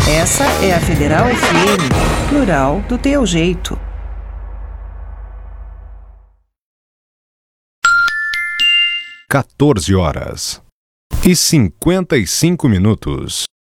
Essa é a Federal FM, plural do teu jeito. 14h55.